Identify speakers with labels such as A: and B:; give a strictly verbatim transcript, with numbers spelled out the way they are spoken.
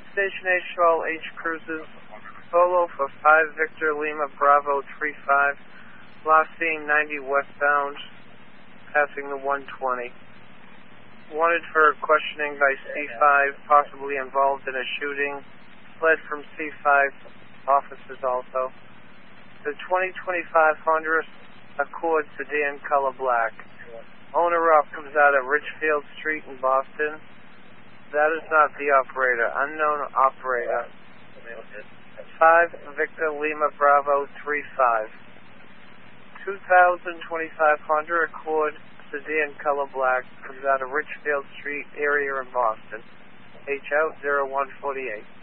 A: Station H to all H cruises. Solo for five Victor Lima Bravo three five. Last seen ninety westbound, passing the one twenty. Wanted for questioning by C five, possibly involved in a shooting. Fled from C five officers also. The twenty twenty-five Honda Accord sedan color black. Owner up comes out of Richfield Street in Boston. That is not the operator. Unknown operator. five Victor Lima Bravo three five. two thousand twenty-five Honda Accord sedan color black comes out of Richfield Street area in Boston. H out zero one four eight.